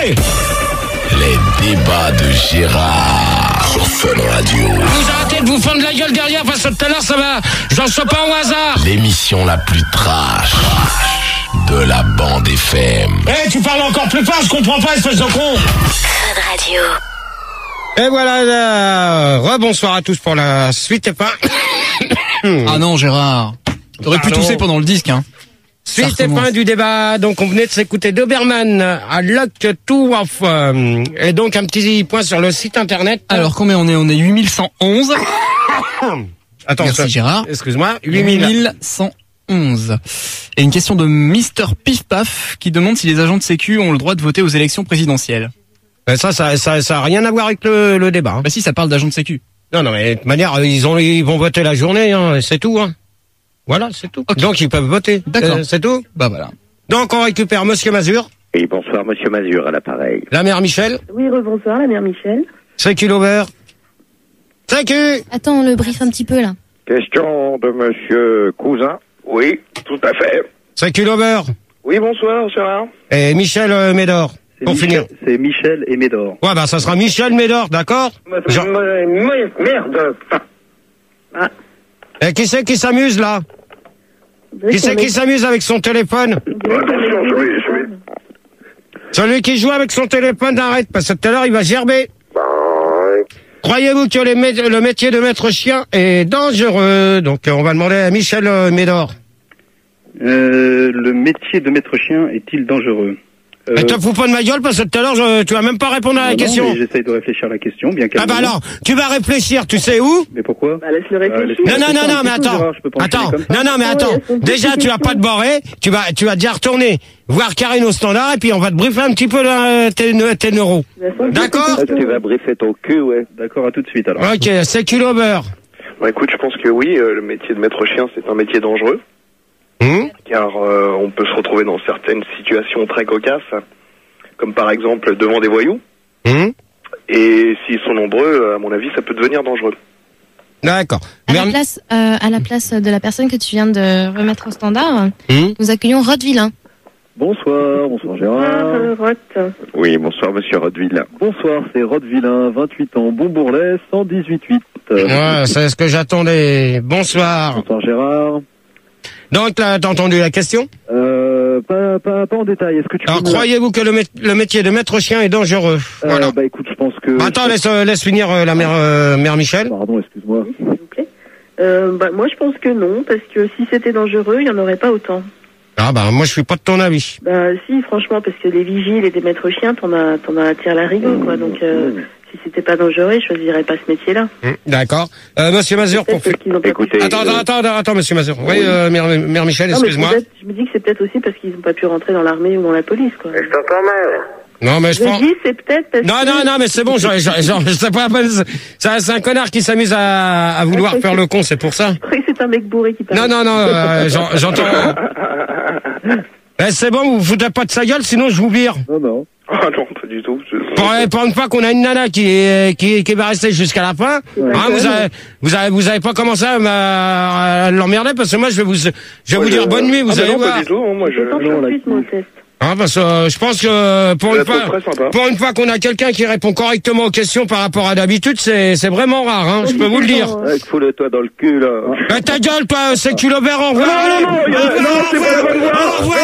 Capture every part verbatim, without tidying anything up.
écoutez les débats de Gérard sur Fun Radio. Vous arrêtez de vous fendre la gueule derrière parce que tout à l'heure ça va. J'en sais pas au hasard. L'émission la plus trash de la bande F M. Eh, hey, tu parles encore plus fort, je comprends pas, espèce de con. Fun Radio. Et voilà, là, rebonsoir à tous pour la suite et pas. Ah non, Gérard. T'aurais pu tousser pendant le disque, hein. Suite et fin du débat. Donc, on venait de s'écouter Doberman à Lock to Off. Euh, et donc, un petit point sur le site internet. Alors, combien on est? On est huit mille cent onze. Attends, merci ça, Gérard. Excuse-moi. huit mille cent onze. Et une question de Mister Pif Paf qui demande si les agents de sécu ont le droit de voter aux élections présidentielles. Ben ça, ça, ça, ça a rien à voir avec le, le débat. Hein. Bah si, ça parle d'agents de sécu. Non, non, mais de toute manière, ils ont, ils vont voter la journée, hein, c'est tout, hein. Voilà, c'est tout. Okay. Donc, ils peuvent voter. D'accord. Euh, c'est tout? Bah voilà. Donc, on récupère Monsieur Mazur. Oui, bonsoir, Monsieur Mazur, à l'appareil. La mère Michel. Oui, rebonsoir, la mère Michel. Sécu Lover. Sécu. Attends, on le brief un petit peu, là. Question de Monsieur Cousin. Oui, tout à fait. Sécu Lover. Oui, bonsoir, Gérard. Et Michel euh, Médor. Pour Michel, finir. C'est Michel et Médor. Ouais, bah, ça sera Michel Médor, d'accord? Jean... Merde. Ah. Et qui c'est qui s'amuse, là? Qui c'est qui s'amuse avec son téléphone? Attention, je vais, je vais. Celui qui joue avec son téléphone, arrête, parce que tout à l'heure, il va gerber. Bah, ouais. Croyez-vous que les mé- le métier de maître chien est dangereux? Donc, on va demander à Michel euh, Médor. Euh, le métier de maître chien est-il dangereux? Euh... Et te fous pas de ma gueule parce que tout à l'heure, je, tu vas même pas répondre à la non, question. Non, mais j'essaye de réfléchir à la question, bien calmement. Ah bah alors, tu vas réfléchir, tu sais où? Mais pourquoi? Bah laisse-le réfléchir. Euh, non, non, non, non, mais attends. Attends, non, non, mais attends. Déjà, tu vas pas te barrer, tu vas, tu vas déjà retourner voir Karine au standard et puis on va te briefer un petit peu là, tes, tes neuros. D'accord? Ah, tu vas briefer ton cul, ouais. D'accord, à tout de suite alors. Ok, c'est Culover. Bah écoute, je pense que oui, euh, le métier de maître chien, c'est un métier dangereux. Mmh. Car euh, on peut se retrouver dans certaines situations très cocasses, comme par exemple devant des voyous. Mmh. Et s'ils sont nombreux, à mon avis, ça peut devenir dangereux. D'accord. À la place, euh, à la place de la personne que tu viens de remettre au standard, mmh. nous accueillons Rod Villain. Bonsoir, bonsoir Gérard. Bonsoir, Rod. Oui, bonsoir Monsieur Rodville. Bonsoir, c'est Rod Villain, vingt-huit ans, Bon-Bourlet, cent dix-huit huit. Euh, ouais, c'est ce que j'attendais. Bonsoir. Bonsoir Gérard. Donc là, t'as entendu la question? Euh, pas, pas, pas en détail. Est-ce que tu Alors, peux croyez-vous me... que le, mé- le métier de maître chien est dangereux? euh, Voilà. Bah écoute, je pense que... Bah, attends, laisse, euh, laisse finir euh, la mère, euh, mère Michel. Pardon, excuse-moi. S'il vous plaît. Euh, bah, moi, je pense que non, parce que si c'était dangereux, il n'y en aurait pas autant. Ah bah, moi, je suis pas de ton avis. Bah si, franchement, parce que les vigiles et des maîtres chiens, t'en as, t'en as tiré la rigueur, quoi. Donc, euh, si c'était pas dangereux, je choisirais pas ce métier-là. Mmh, d'accord. Euh, Monsieur Mazur, pour... Écoutez... Attends, attends, attends, attends, attends, Monsieur Mazur. Oui, euh, mère, mère Michel, non, excuse-moi. Je me dis que c'est peut-être aussi parce qu'ils n'ont pas pu rentrer dans l'armée ou dans la police, quoi. Je t'entends mal. Non, mais je, je pense... dis, c'est peut-être parce non, que... non, non, mais c'est bon, genre, genre, genre, je sais pas, c'est, c'est un connard qui s'amuse à, à vouloir faire le con, c'est pour ça. Je crois que c'est un mec bourré qui parle. Non, non, non, euh, j'entends... Eh, c'est bon, vous vous foutez pas de sa gueule, sinon je vous vire. Non, non. Ah non, pas du tout. Je... Pour, pour une fois qu'on a une nana qui, est, qui, qui va rester jusqu'à la fin, ouais, hein, vous, avez, vous, avez, vous avez pas commencé à, à, à l'emmerder parce que moi je vais vous, je vais ouais, vous dire je... bonne nuit, vous ah, allez non, voir. Pas du tout, moi je... je non, plus, mon test. Hein, parce que euh, je pense que pour une, fois, pour une fois qu'on a quelqu'un qui répond correctement aux questions par rapport à d'habitude, c'est, c'est vraiment rare, hein, je peux vous le dire. Ouais, fous-le-toi dans le cul, là. Bah, ta gueule, toi, c'est que tu l'as au revoir. Non, non, non, au revoir.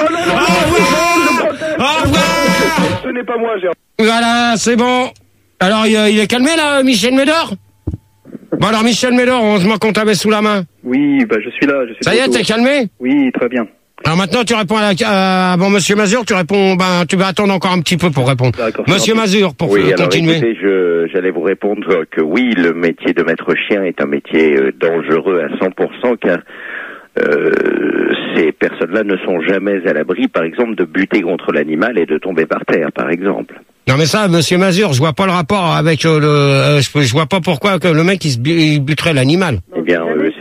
Au revoir. Ce n'est pas moi, Gérard. Voilà, c'est bon. Alors, il, il est calmé, là, Michel Médor? Bon, alors, Michel Médor, on se met qu'on t'avait sous la main. Oui, bah je suis là. Je suis Ça y est, t'es calmé? Oui, très bien. Alors maintenant, tu réponds à, la, à bon Monsieur Mazur, tu réponds, ben, tu vas attendre encore un petit peu pour répondre. Monsieur Mazur, pour oui, continuer. Alors, écoutez, je, j'allais vous répondre que oui, le métier de maître chien est un métier euh, dangereux à cent pour cent, car euh, ces personnes-là ne sont jamais à l'abri, par exemple, de buter contre l'animal et de tomber par terre, par exemple. Non mais ça, Monsieur Mazur, je vois pas le rapport avec euh, le, euh, je, je vois pas pourquoi que le mec il, se, il buterait l'animal. Eh bien, euh, c'est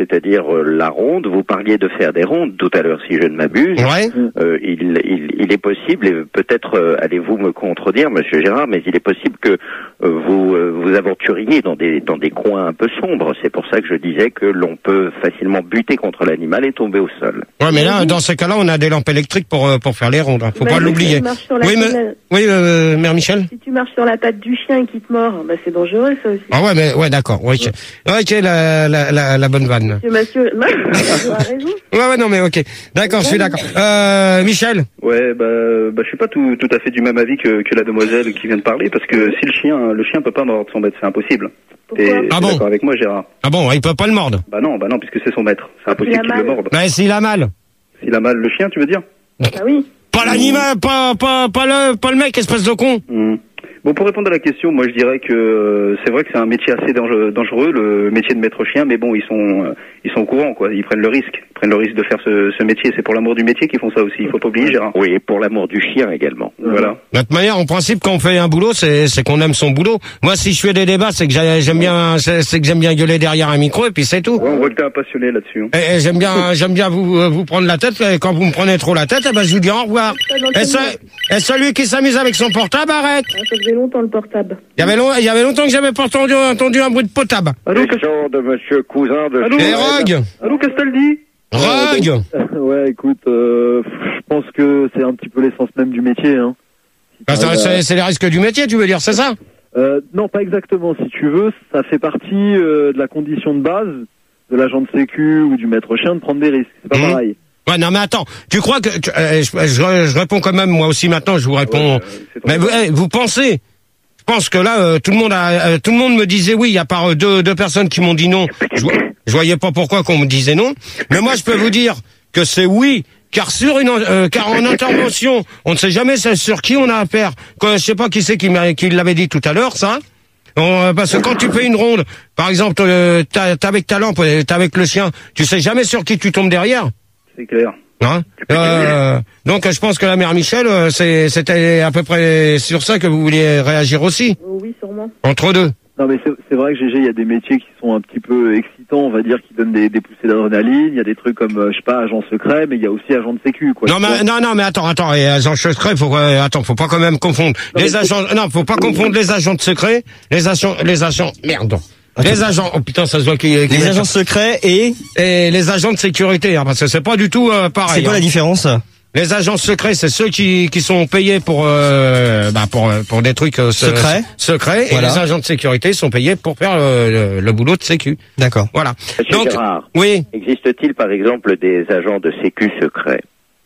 c'est-à-dire euh, la ronde. Vous parliez de faire des rondes tout à l'heure, si je ne m'abuse. Ouais. Euh, il, il, il est possible, et peut-être euh, allez-vous me contredire, Monsieur Gérard, mais il est possible que euh, vous euh, vous aventuriez dans des dans des coins un peu sombres. C'est pour ça que je disais que l'on peut facilement buter contre l'animal et tomber au sol. Ouais, mais là, dans ce cas-là, on a des lampes électriques pour euh, pour faire les rondes. Hein. Faut Bah, pas si l'oublier. tu marches sur la Oui, mais, canne- oui, euh, Mère Michel. Si tu marches sur la patte du chien et qu'il te mord, bah c'est dangereux ça aussi. Ah ouais, mais ouais, d'accord. Ouais, ok, ok, la, la la la bonne vanne. Monsieur Mathieu, non, tu as raison. Ouais, ouais, non, mais ok, d'accord, je suis d'accord. Euh, Michel. Ouais, bah, bah, je suis pas tout, tout à fait du même avis que, que la demoiselle qui vient de parler, parce que si le chien, le chien peut pas mordre son maître, c'est impossible. Pourquoi? Et Ah t'es bon d'accord avec moi, Gérard? Ah bon, il peut pas le mordre. Bah non, bah non, puisque c'est son maître. C'est Il impossible a qu'il le mal. morde. Mais s'il a mal. S'il a mal, le chien, tu veux dire? Ah oui. Pas l'animal, pas pas pas le pas le mec, espèce de con. Hmm. Bon, pour répondre à la question, moi je dirais que euh, c'est vrai que c'est un métier assez dangereux, dangereux, le métier de maître chien, mais bon, ils sont euh, ils sont au courant, quoi. Ils prennent le risque, ils prennent le risque de faire ce, ce métier. C'est pour l'amour du métier qu'ils font ça aussi. Il faut pas oublier, Gérard. Oui, et pour l'amour du chien également. Voilà. De toute manière, en principe, quand on fait un boulot, c'est c'est qu'on aime son boulot. Moi, si je fais des débats, c'est que j'ai- j'aime bien, c'est c'est que j'aime bien gueuler derrière un micro et puis c'est tout. Ouais, on voit que t'es un passionné là-dessus. Hein. Et, et j'aime bien, j'aime bien vous euh, vous prendre la tête. Et quand vous me prenez trop la tête, eh ben je vous dis au revoir. Et, ce- et celui qui s'amuse avec son portable, arrête. Ah, ça faisait longtemps le portable. Il y avait long- il y avait longtemps que j'avais pas entendu, entendu un bruit de potable. Allô, Question de Monsieur Cousin de Allô Et chez- Rogue, Allô, Castaldi? Rogue. Ouais, écoute, euh, je pense que c'est un petit peu l'essence même du métier. Hein. Si Bah, ça, t'arrives à- c'est c'est les risques du métier, tu veux dire, c'est ça? Euh, non, pas exactement. Si tu veux, ça fait partie euh, de la condition de base de l'agent de sécu ou du maître chien de prendre des risques. C'est pas Mmh. pareil. Ouais, non, mais attends, tu crois que tu- euh, je, je- je réponds quand même moi aussi maintenant, je vous réponds. Ouais, euh, c'est ton mais vous, eh, vous pensez? Je pense que là, euh, tout le monde a, euh, tout le monde me disait oui, à part euh, deux, deux personnes qui m'ont dit non. Je, vo- je voyais pas pourquoi qu'on me disait non. Mais moi, je peux vous dire que c'est oui, car sur une, euh, car en intervention, on ne sait jamais c'est sur qui on a affaire. Que, je sais pas qui c'est qui m'a, qui l'avait dit tout à l'heure, ça. On- parce que quand tu fais une ronde, par exemple, euh, t'as, t'as avec ta lampe, euh, t'as avec le chien, tu sais jamais sur qui tu tombes derrière. C'est clair. Hein euh, donc je pense que la mère Michel, euh, c'est, c'était à peu près sur ça que vous vouliez réagir aussi, Oh, oui, sûrement. entre deux. Non, mais c'est c'est vrai que G G, il y a des métiers qui sont un petit peu excitants, on va dire, qui donnent des, des poussées d'adrénaline. Il y a des trucs comme, euh, je sais pas, agent secret, mais il y a aussi agent de sécu, quoi. Non mais non non mais attends attends et agents secrets faut euh, attends faut pas quand même confondre les agents non faut pas confondre les agents de secret les agents les agents merde les agents oh putain ça se voit qu'il Les agents secrets et et les agents de sécurité hein, parce que c'est pas du tout euh, pareil. c'est quoi hein. la différence? Les agents secrets, c'est ceux qui qui sont payés pour euh, bah pour pour des trucs euh, se- Secrets. secrets Voilà. et les agents de sécurité sont payés pour faire euh, le, le boulot de sécu. D'accord. Voilà. Monsieur Donc Gérard, oui. existe-t-il par exemple des agents de sécu secrets?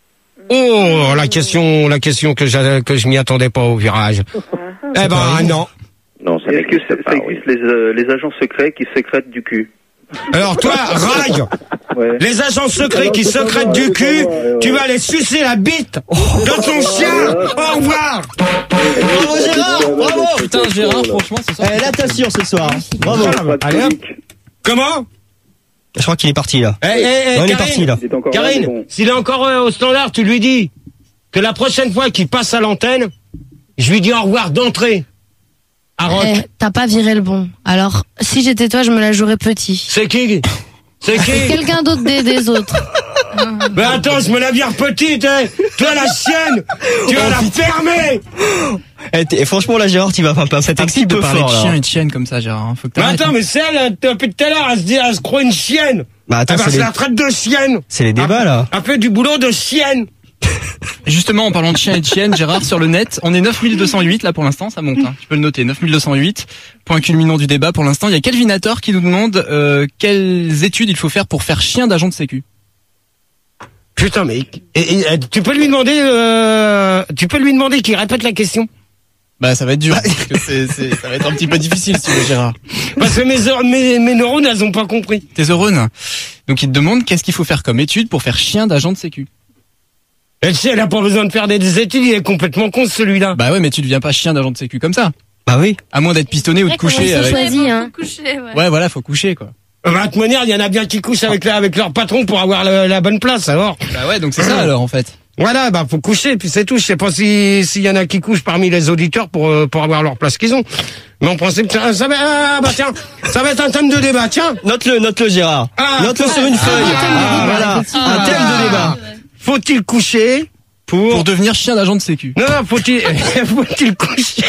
Oh la question la question que je que je m'y attendais pas au virage. Eh ben non. Non, ça Est-ce que n'existe ça, pas. ça oui. existe les, euh, les agents secrets qui sécrètent du cul? Alors toi, Rague, Ouais. les agents secrets qui secrètent du cul, tu vas les sucer la bite de ton chien. Au revoir. Bravo Gérard, bravo. Putain, Gérard, franchement, ce soir. Eh, là t'assures ce soir. Bravo. Allez hop. Comment? Je crois qu'il est parti là. Eh, eh, eh, On est Karine, parti là. Il est encore là, mais Karine, bon. s'il est encore euh, au standard, tu lui dis que la prochaine fois qu'il passe à l'antenne, je lui dis au revoir d'entrée. À Rock. Eh, t'as pas viré le bon. Alors, si j'étais toi, je me la jouerais petit. C'est qui? C'est qui? Quelqu'un d'autre des, des autres. Mais attends, je me la vire petite, hein. Toi la chienne, tu vas la fermer. Eh, t'es- franchement là Gérard, tu vas pas pas. Ça un petit t'excite de peu parler fort de là. chien et de chienne comme ça, Gérard. hein. Faut que Mais t'arrêtes. attends, mais c'est elle, depuis tout à l'heure, elle se dit, elle se croit une chienne. Bah attends, Eh ben, c'est je les, la traite de chienne. c'est les débats là. Elle fait du boulot de chienne. Justement, en parlant de chien et de chienne, Gérard, sur le net, on est neuf mille deux cent huit là pour l'instant, ça monte. Hein. Tu peux le noter, neuf mille deux cent huit. Point culminant du débat pour l'instant. Il y a Kelvinator qui nous demande euh, quelles études il faut faire pour faire chien d'agent de sécu. Putain, mais et, et, et, tu peux lui demander, euh, tu peux lui demander qu'il répète la question. Bah ça va être dur, parce que c'est, c'est, ça va être un petit peu difficile si tu veux, Gérard. Parce que mes, heures- mes, mes neurones, elles ont pas compris. Tes neurones. Donc il te demande qu'est-ce qu'il faut faire comme étude pour faire chien d'agent de sécu. Elle sait, elle a pas besoin de faire des, des études, il est complètement con celui-là. Bah ouais, mais tu deviens pas chien d'agent de sécu comme ça. Bah oui. À moins d'être pistonné ou de coucher Ils sont avec... choisis, hein. Ouais, voilà, faut coucher quoi. Euh, bah, de toute manière, il y en a bien qui couchent avec, la, avec leur patron pour avoir le- la bonne place, alors. Bah ouais, donc c'est ça alors en fait. Voilà, bah faut coucher, puis c'est tout. Je sais pas si s'il y en a qui couchent parmi les auditeurs pour euh, pour avoir leur place qu'ils ont. Mais en principe, ça, ça va, ah, bah tiens, ça va être un thème de débat, tiens. Note-le, note-le, Gérard. Ah, note-le ah, sur une ah, feuille. ah, Ah, voilà, un thème de débat. Faut-il coucher pour... Pour devenir chien d'agent de sécu. Non, non, faut-il faut-il coucher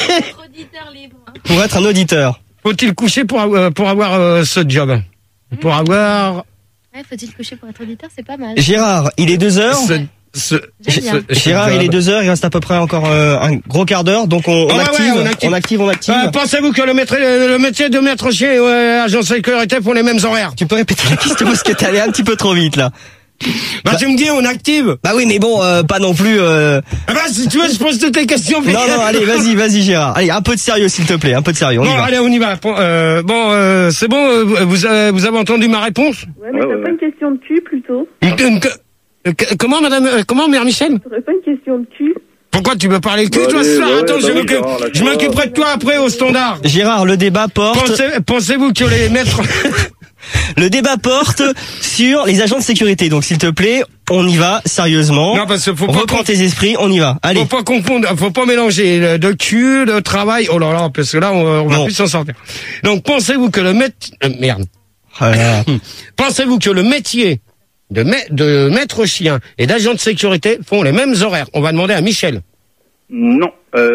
Pour être un auditeur. Faut-il coucher pour euh, pour avoir euh, ce job? Pour avoir... Ouais, faut-il coucher pour être auditeur, c'est pas mal. Gérard, il est deux heures. Ce, ce, J'aime bien. ce- Gérard, ce il job. est deux heures. Il reste à peu près encore euh, un gros quart d'heure. Donc on, on, Ah ouais, active, ouais, on active. on active, on active. Euh, Pensez-vous que le, maître, le métier de maître chien ouais, agent de sécurité font les mêmes horaires? Tu peux répéter la question parce que t'es allé un petit peu trop vite là. Bah, tu me dis, on active. Bah oui, mais bon, euh, pas non plus. Euh... Ah bah, si tu veux, je pose toutes tes questions. Non, non, allez, vas-y, vas-y, Gérard. Allez, un peu de sérieux, s'il te plaît, un peu de sérieux. On Bon, y va. allez, on y va. Bon, euh, bon euh, c'est bon, euh, vous, avez, vous avez entendu ma réponse? Ouais, mais Ouais, t'as ouais, pas ouais. une question de cul plutôt? Une- une- euh, que- Comment, madame, euh, comment, mère Michel? T'aurais pas une question de cul? Pourquoi tu veux parler le cul, Bah, toi, allez, ce soir? ouais, Attends, bah je oui, m'occupe- Gérard, là, je ça va. m'occuperai de toi après au standard. Gérard, le débat porte. Pensez, pensez-vous que les maîtres... Le débat porte sur les agents de sécurité. Donc, s'il te plaît, on y va sérieusement. Non, parce que faut pas Reprends qu'on- tes esprits, on y va. Allez. Faut pas confondre, faut pas mélanger le, de cul, le travail. Oh là là, parce que là, on, on va Non. plus s'en sortir. Donc, pensez-vous que le maître, euh, merde. Voilà. Pensez-vous que le métier de, ma- de maître chien et d'agent de sécurité font les mêmes horaires? On va demander à Michel. Non.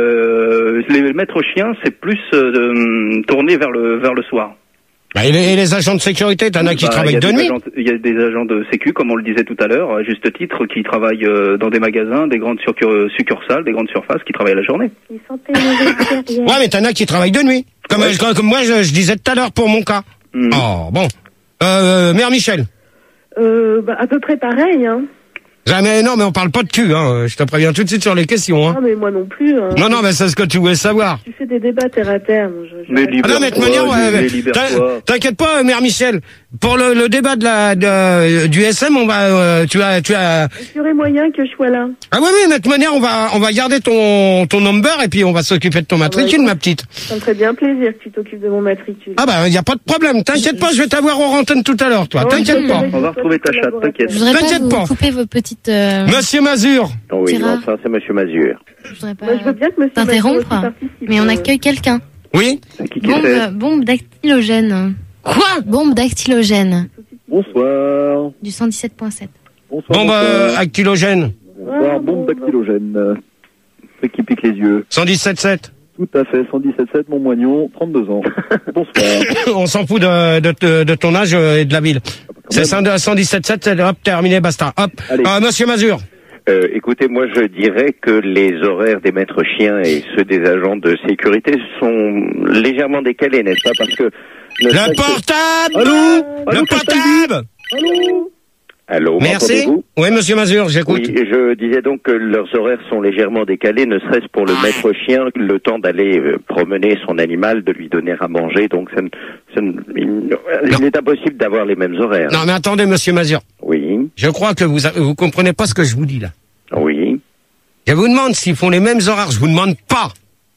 Euh, les maîtres chiens, c'est plus euh, de- tourné vers le vers le soir. Bah, et, les, et les agents de sécurité, t'en as qui Bah, travaillent il y a de des nuit? agents- Il y a des agents de sécu, comme on le disait tout à l'heure, à juste titre, qui travaillent euh, dans des magasins, des grandes succur- succursales, des grandes surfaces, qui travaillent la journée. Ils sentaient mauvais derrière. Ouais, mais t'en as qui travaillent de nuit. Comme, Ouais. comme, comme moi, je, je disais tout à l'heure pour mon cas. Mhm. Oh, bon. Euh, mère Michel. Euh, bah, à peu près pareil, hein. Jamais, non, mais on parle pas de cul, hein. Je te préviens tout de suite sur les questions, hein. Non, mais moi non plus. Hein. Non, non, mais c'est ce que tu voulais savoir. Tu fais des débats terre à terre. moi, Je, je Mais reste- Ah non, mais de toute manière, ouais, les ouais, libère-toi. t'in- t'inquiète pas, mère Michel. Pour le, le débat de la, de, du S M, on va, euh, tu as, tu as. Est-ce qu'il y aurait moyen que je sois là? Ah oui, oui, de toute manière, on va, on va garder ton, ton number et puis on va s'occuper de ton matricule, écoute. ma petite. Ça me ferait bien plaisir que tu t'occupes de mon matricule. Ah bah, y a pas de problème. T'inquiète pas, je vais t'avoir hors antenne tout à l'heure, toi. Ouais, T'inquiète je pas. vais- On va retrouver ta chatte, t'inquiète. Je voudrais pas T'inquiète vous pas. couper vos petites... euh, Monsieur Mazur. Oui, Gérard. enfin, c'est Monsieur Mazur. je voudrais pas Moi, je veux bien que monsieur t'interrompre, Mazur aussi participe, mais on euh, accueille quelqu'un. Oui. C'est qui qui Bombe, c'est bombe dactylogène. Quoi? Bombe dactylogène. Bonsoir. Du cent dix-sept point sept. Bonsoir. Bombe euh, bonsoir. actylogène. Bonsoir, bombe dactylogène. Euh, Truc qui pique les yeux. cent dix-sept sept. Tout à fait, cent dix-sept sept, Montmoignon, trente-deux ans. Bonsoir. On s'en fout de, de, de, de ton âge euh, et de la ville. C'est même. cent dix-sept sept, c'est hop, terminé, basta. Hop. Allez. Euh, Monsieur Mazur. Euh, écoutez, moi je dirais que les horaires des maîtres chiens et ceux des agents de sécurité sont légèrement décalés, n'est-ce pas? Parce que ne serait-ce Le que- portable. Allô Le Allô, portable. Allô Allô, Merci. m'entendez-vous? Oui, Monsieur Mazur, j'écoute. Oui, je disais donc que leurs horaires sont légèrement décalés, ne serait-ce pour le maître chien, le temps d'aller euh, promener son animal, de lui donner à manger, donc ça ne- ça ne- il, il est impossible d'avoir les mêmes horaires. Non, mais attendez, Monsieur Mazur. Oui, Je crois que vous a- vous comprenez pas ce que je vous dis là. oui. Je vous demande s'ils font les mêmes horaires. Je vous demande pas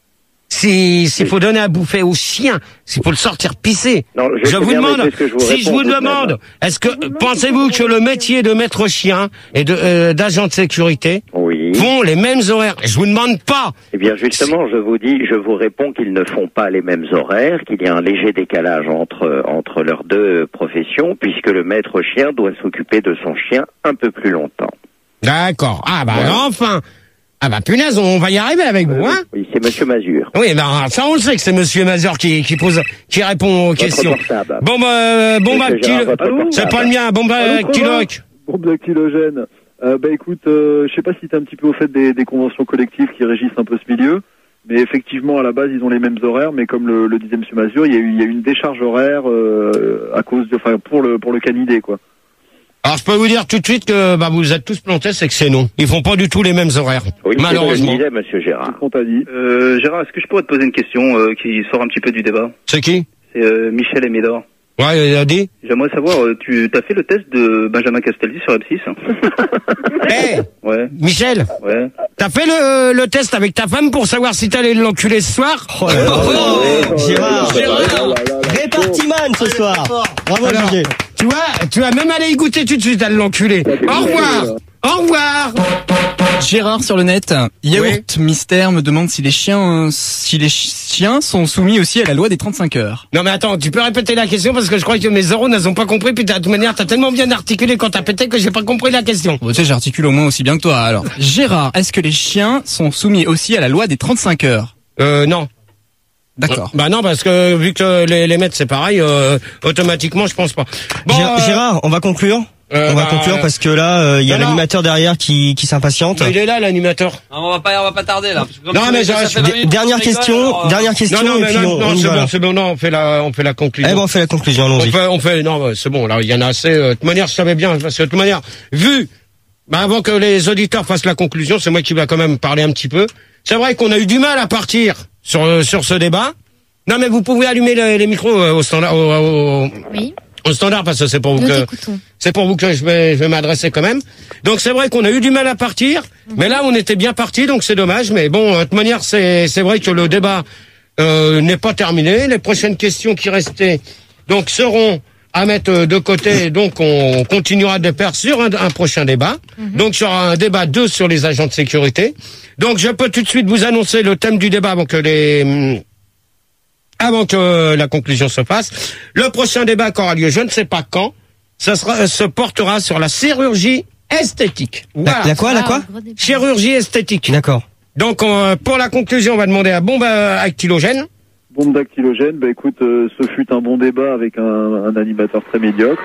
si s'il faut donner à bouffer au chien, s'il faut le sortir pisser. Non, je je sais vous bien, mais demande c'est ce que je vous si je réponds vous tout de même. demande, est-ce que pensez-vous que le métier de maître chien et de euh, d'agent de sécurité Oui. font les mêmes horaires? Je vous demande pas. Eh bien, justement, je vous dis, je vous réponds qu'ils ne font pas les mêmes horaires, qu'il y a un léger décalage entre entre leurs deux professions, puisque le maître chien doit s'occuper de son chien un peu plus longtemps. D'accord. Ah bah Ouais. enfin. Ah bah punaise, on va y arriver avec vous, hein? Oui, c'est Monsieur Mazur. Oui, ben ça on le sait que c'est Monsieur Mazur qui qui pose, qui répond aux Votre questions. portable. Bon bah bon bah Monsieur Gérard, kilo- votre Allô portable. c'est pas le mien. Bon bah Allô, kiloc. Bombe dactylogène. Euh, bah écoute, euh, je sais pas si t'es un petit peu au fait des, des conventions collectives qui régissent un peu ce milieu, mais effectivement à la base ils ont les mêmes horaires, mais comme le, le disait Monsieur Mazur, il y a eu il y a eu une décharge horaire euh, à cause de, enfin pour le pour le canidé quoi. Alors je peux vous dire tout de suite que bah vous êtes tous plantés, c'est que c'est non. Ils font pas du tout les mêmes horaires. Oui, c'est ce que malheureusement. je disais, Monsieur Gérard. Qu'est-ce qu'on t'a dit? Euh, Gérard, est-ce que je pourrais te poser une question euh, qui sort un petit peu du débat? C'est qui? C'est euh, Michel et Médor. Ouais, il a dit. J'aimerais savoir, euh, tu as fait le test de Benjamin Castaldi sur M six? Hé, Ouais, Michel, ouais. t'as fait le, le test avec ta femme pour savoir si t'allais l'enculer ce soir? Oh, là là. Oh, Gérard. Gérard. Répartiman ce soir. Bravo, Alors, G G. tu vois, tu vas même aller y goûter tout de suite à l'enculer. Au revoir. Au revoir. Gérard sur le net, Yaourt Oui. Mystère me demande si les chiens, euh, si les chiens sont soumis aussi à la loi des trente-cinq heures. Non mais attends, tu peux répéter la question parce que je crois que mes euros n'ont pas compris. Puis de toute manière, t'as tellement bien articulé quand t'as pété que j'ai pas compris la question. Bon, tu sais, j'articule au moins aussi bien que toi. Alors, Gérard, est-ce que les chiens sont soumis aussi à la loi des trente-cinq heures? Euh, non. D'accord. Bah non, parce que vu que les, les maîtres c'est pareil, euh, automatiquement je pense pas. Bon, Gé- euh, Gérard, on va conclure. euh, on va bah, conclure parce que là, il y a non, non. l'animateur derrière qui, qui s'impatiente. il est là l'animateur. Non, on va pas, on va pas tarder là. Parce que comme Non, tu mais l'as dit, j'arrête- ça fait vingt minutes Dernière qu'on rigole, question, alors, euh, dernière question Non, non, et mais puis non, on, non, on y c'est va. bon, là. c'est bon, non, on fait la, on fait la conclusion. Eh ben, on fait la conclusion, on allons-y. fait, on fait, non, ouais, c'est bon, là, il y en a assez. euh, De toute manière, je savais bien, parce que de toute manière, vu, bah, avant que les auditeurs fassent la conclusion, c'est moi qui va quand même parler un petit peu. C'est vrai qu'on a eu du mal à partir sur, euh, sur ce débat. Non, mais vous pouvez allumer les, les micros euh, au standard, au, au, Oui. au standard, parce que c'est pour vous Nous que, t'écoutons. c'est pour vous que je vais, je vais m'adresser quand même. Donc c'est vrai qu'on a eu du mal à partir, mais là on était bien parti, donc c'est dommage. Mais bon, de toute manière, c'est, c'est vrai que le débat euh, n'est pas terminé. Les prochaines questions qui restaient donc seront à mettre de côté. Donc on continuera de faire sur un, un prochain débat. Donc il y aura un débat deux sur les agents de sécurité. Donc je peux tout de suite vous annoncer le thème du débat avant que les avant que la conclusion se fasse. Le prochain débat qui aura lieu, je ne sais pas quand, ça sera, se portera sur la chirurgie esthétique. Voilà. La, la quoi, la quoi? Ah, gros débat. Chirurgie esthétique. D'accord. Donc, on, pour la conclusion, on va demander à Bombe euh, Actylogène. Bombe dactylogène, bah écoute, euh, ce fut un bon débat avec un, un animateur très médiocre.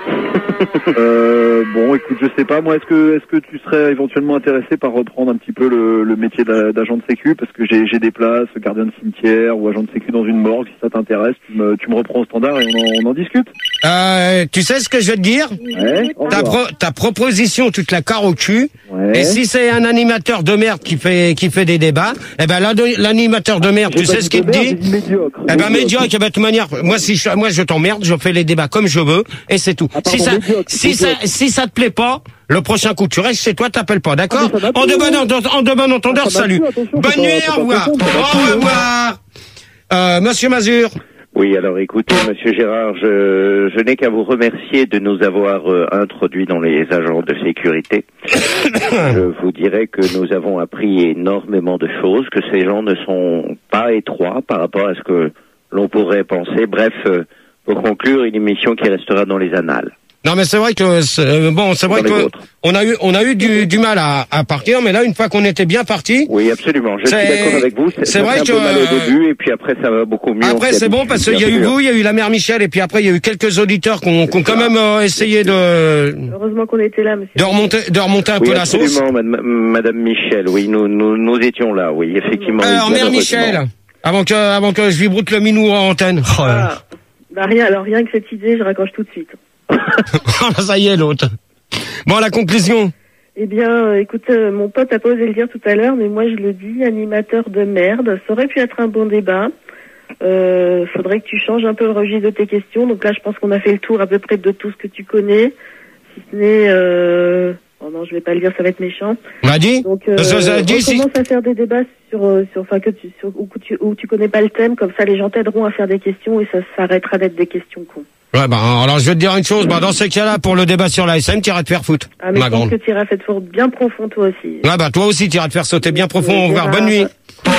euh, bon, écoute, je sais pas, moi, est-ce que est-ce que tu serais éventuellement intéressé par reprendre un petit peu le, le métier d'a- d'agent de sécu, parce que j'ai j'ai des places, gardien de cimetière ou agent de sécu dans une morgue, si ça t'intéresse, tu me tu me reprends au standard et on en, on en discute. Euh, tu sais ce que je vais te dire? Ouais. au Ta, revoir. pro- ta proposition, tu te la carres au cul. Ouais. Et si c'est un animateur de merde qui fait qui fait des débats, eh ben l'ado- l'animateur de merde, J'ai tu pas sais dit ce qu'il de te merde, dit? j'ai dit médiocre. Eh ben médiocre, eh ben, de toute manière, moi si je, moi je t'emmerde, je fais les débats comme je veux et c'est tout. Ah, pardon, si ça médiocre, si ça médiocre. si ça te plaît pas, le prochain coup tu restes chez toi, t'appelles pas, d'accord? Ah, mais ça m'a En plu, de bon hein. ent- en de bon entendeur, Ah, ça m'a salut. plu, attention, Bonne faut nuit, pas- au faut pas revoir. confondre, ça m'a Au plu, hein. revoir. Euh, Monsieur Mazur. Oui, alors écoutez, Monsieur Gérard, je, je n'ai qu'à vous remercier de nous avoir euh, introduits dans les agents de sécurité. Je vous dirais que nous avons appris énormément de choses, que ces gens ne sont pas étroits par rapport à ce que l'on pourrait penser. Bref, euh, pour conclure, une émission qui restera dans les annales. Non mais c'est vrai que c'est- euh, bon c'est vrai Dans les que vôtres. on a eu on a eu du, du mal à, à partir, mais là une fois qu'on était bien parti, Oui, absolument. Je suis C'est- d'accord avec vous. c'est ça vrai fait que, un peu mal au euh, début, et puis après ça va beaucoup mieux. on après s'y c'est bon habitue, parce qu'il y bien a eu sûr. vous, il y a eu la mère Michel et puis après il y a eu quelques auditeurs qui ont, qui ont quand même euh, essayé de Heureusement qu'on était là, monsieur. de remonter de remonter un Oui, peu la sauce. absolument, madame, madame Michel. Oui, nous, nous, nous étions là. Oui, effectivement. Alors oui, mère malheureusement. Michel, avant que avant que je lui broute le minou en antenne. Oh, là là. Ah, bah rien, alors rien que cette idée, je raccroche tout de suite. Ça y est l'autre. Bon la conclusion. Eh bien, euh, écoute, euh, mon pote a pas osé le dire tout à l'heure, mais moi je le dis, animateur de merde, ça aurait pu être un bon débat. Euh, faudrait que tu changes un peu le registre de tes questions. Donc là, je pense qu'on a fait le tour à peu près de tout ce que tu connais, si ce n'est... Euh... Oh non, je vais pas le dire, ça va être méchant. On l'a dit. Donc, euh, Ça, ça a dit, on si- commence à faire des débats sur, euh, sur, enfin, que tu, sur, où, tu, où tu connais pas le thème, comme ça les gens t'aideront à faire des questions et ça s'arrêtera d'être des questions cons. Ouais bah alors je vais te dire une chose, bah dans ces cas-là pour le débat sur la S M, t'iras te faire foutre. Ah, mais Ma je pense grande. que tu iras faire fort bien profond toi aussi. Ouais bah toi aussi t'iras te faire sauter bien profond. Au revoir, Gérard. bonne nuit.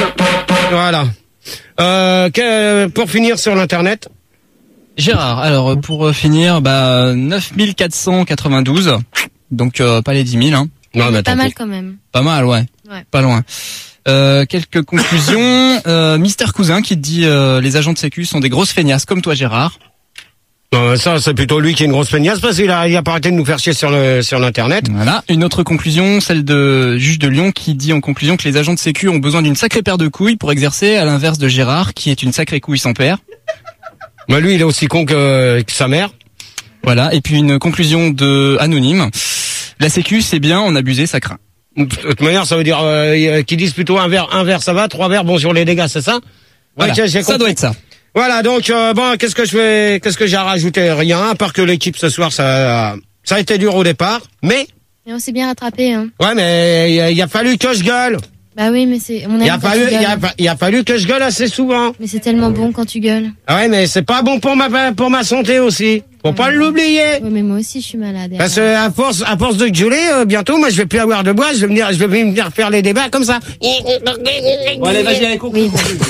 Voilà. Euh, que- pour finir sur l'internet. Gérard, alors euh, pour euh, finir, bah neuf mille quatre cent quatre-vingt-douze, donc euh, pas les dix mille, hein. Non mais Pas attends. mal quand même. Pas mal, ouais. Ouais. Pas loin. Euh, quelques conclusions. euh, Mister Cousin qui dit euh, les agents de sécu sont des grosses feignasses comme toi Gérard. Non, ça c'est plutôt lui qui est une grosse feignasse parce qu'il a, il a pas arrêté de nous faire chier sur le sur l'internet. Voilà. Une autre conclusion, celle de Juge de Lyon qui dit en conclusion que les agents de sécu ont besoin d'une sacrée paire de couilles pour exercer, à l'inverse de Gérard qui est une sacrée couille sans père. Bah lui il est aussi con que, que sa mère. Voilà. Et puis une conclusion de Anonyme. La sécu c'est bien, en abuser ça craint. De toute manière ça veut dire euh, qu'ils disent plutôt un verre un verre ça va, trois verres bon sur les dégâts c'est ça. Voilà. Ouais, j'ai- j'ai Ça compris. doit être ça. Voilà donc euh, bon qu'est-ce que je fais qu'est-ce que j'ai à rajouter, rien à part que l'équipe ce soir ça ça a été dur au départ mais Mais on s'est bien rattrapé, hein. ouais mais il a, il a fallu que je gueule. Bah oui, mais c'est, on Il a aime quand fallu tu il a, gueules. il a fallu que je gueule assez souvent. Mais c'est tellement bon quand tu gueules. Ah ouais mais c'est pas bon pour ma pour ma santé aussi. Faut pas l'oublier. Ouais, mais moi aussi, je suis malade. Parce que à force, à force de gueuler, euh, bientôt, moi, je vais plus avoir de bois. Je vais venir, je vais venir faire les débats comme ça. Bon, allez, vas-y, allez, conclue.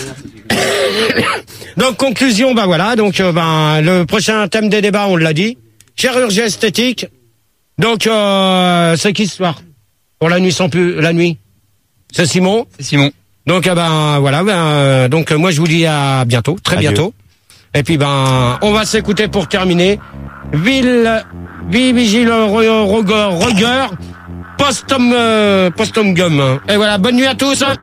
Donc, conclusion, bah voilà. Donc, euh, ben, le prochain thème des débats, on l'a dit. Chirurgie esthétique. Donc, euh, c'est qui ce soir? Pour la nuit sans plus, la nuit? C'est Simon? C'est Simon. Donc, euh, ben, voilà, ben, euh, donc, euh, moi, je vous dis à bientôt, très Adieu. bientôt. Et puis, ben, on va s'écouter pour terminer. Ville, Ville, Vigile, Roger, Roger, Postum, euh, Postum Gum. Et voilà, bonne nuit à tous.